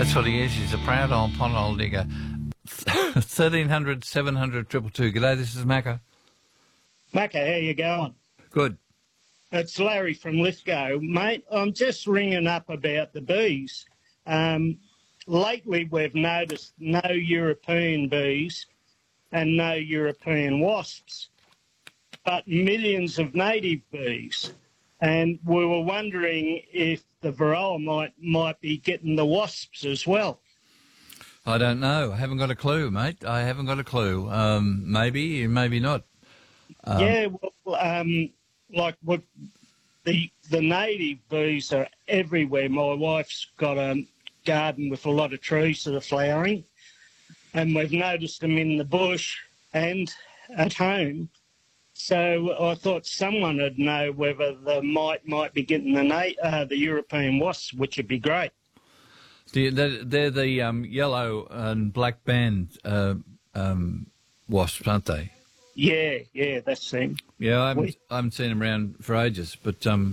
That's what he is. He's a proud old pothole digger. 1300 700 222. G'day, this is Macca. Macca, how you going? Good. It's Larry from Lithgow. Mate, I'm just ringing up about the bees. Lately we've noticed no European bees and no European wasps, but millions of native bees. And we were wondering if the varroa might be getting the wasps as well. I don't know. I haven't got a clue, mate. I haven't got a clue. Maybe, maybe not. Like what the native bees are everywhere. My wife's got a garden with a lot of trees that are flowering, and we've noticed them in the bush and at home. So I thought someone would know whether they might be getting the European wasps, which would be great. They're the yellow and black band wasps, aren't they? Yeah, that's them. Yeah, I haven't seen them around for ages, but